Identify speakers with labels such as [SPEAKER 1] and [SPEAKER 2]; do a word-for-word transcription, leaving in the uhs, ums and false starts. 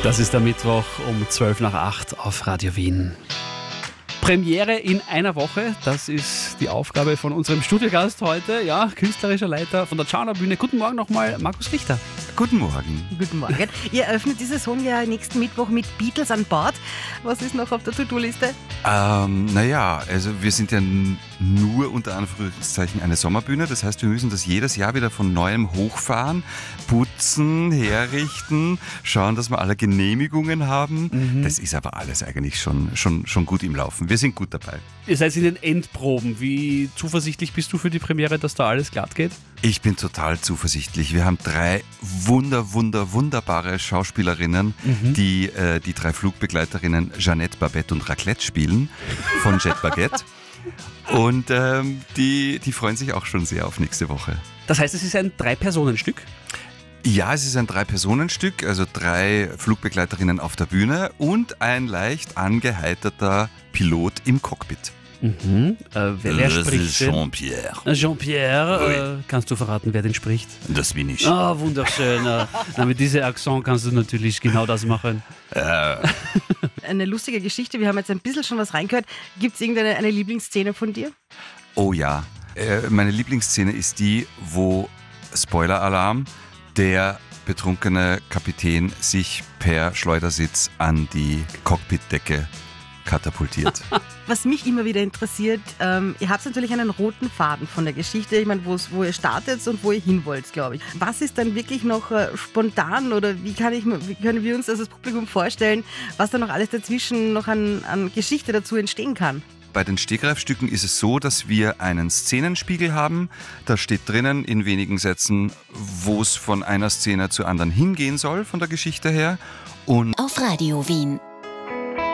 [SPEAKER 1] Das ist der Mittwoch um zwölf nach acht auf Radio Wien. Premiere in einer Woche, das ist die Aufgabe von unserem Studiogast heute, ja, künstlerischer Leiter von der Tschauner Bühne. Guten Morgen nochmal, Markus Richter.
[SPEAKER 2] Guten Morgen.
[SPEAKER 3] Guten Morgen. Ihr eröffnet die Saison ja nächsten Mittwoch mit Beatles an Bord. Was ist noch auf der To-Do-Liste?
[SPEAKER 2] Ähm, naja, also wir sind ja n- nur unter Anführungszeichen eine Sommerbühne. Das heißt, wir müssen das jedes Jahr wieder von Neuem hochfahren, putzen, herrichten, schauen, dass wir alle Genehmigungen haben. Mhm. Das ist aber alles eigentlich schon, schon, schon gut im Laufen. Wir sind gut dabei.
[SPEAKER 1] Ihr seid in den Endproben. Wie zuversichtlich bist du für die Premiere, dass da alles glatt geht?
[SPEAKER 2] Ich bin total zuversichtlich. Wir haben drei wunder, wunder, wunderbare Schauspielerinnen, mhm. die äh, die drei Flugbegleiterinnen Jeanette, Babette und Raclette spielen von Jet Baguette. Und ähm, die, die freuen sich auch schon sehr auf nächste Woche.
[SPEAKER 1] Das heißt, es ist ein Drei-Personen-Stück?
[SPEAKER 2] Ja, es ist ein Drei-Personen-Stück, also drei Flugbegleiterinnen auf der Bühne und ein leicht angeheiterter Pilot im Cockpit.
[SPEAKER 1] Mhm. Äh, wer, wer
[SPEAKER 2] das
[SPEAKER 1] spricht
[SPEAKER 2] ist
[SPEAKER 1] den?
[SPEAKER 2] Jean-Pierre.
[SPEAKER 1] Jean-Pierre,
[SPEAKER 2] Oui.
[SPEAKER 1] äh, kannst du verraten, wer den spricht?
[SPEAKER 2] Das bin ich.
[SPEAKER 1] Ah, wunderschön. äh, na, mit diesem Akzent kannst du natürlich genau das machen.
[SPEAKER 2] Äh,
[SPEAKER 3] Eine lustige Geschichte, wir haben jetzt ein bisschen schon was reingehört. Gibt es irgendeine eine Lieblingsszene von dir?
[SPEAKER 2] oh ja, äh, meine Lieblingsszene ist die, wo, Spoiler-Alarm, der betrunkene Kapitän sich per Schleudersitz an die Cockpitdecke katapultiert.
[SPEAKER 3] Was mich immer wieder interessiert, ähm, ihr habt natürlich einen roten Faden von der Geschichte, ich meine, wo's- wo ihr startet und wo ihr hin wollt, glaube ich. Was ist dann wirklich noch äh, spontan oder wie, kann ich, wie können wir uns das als Publikum vorstellen, was da noch alles dazwischen noch an, an Geschichte dazu entstehen kann?
[SPEAKER 2] Bei den Stegreifstücken ist es so, dass wir einen Szenenspiegel haben. Da steht drinnen in wenigen Sätzen, wo es von einer Szene zur anderen hingehen soll, von der Geschichte her. Und
[SPEAKER 4] Auf Radio Wien.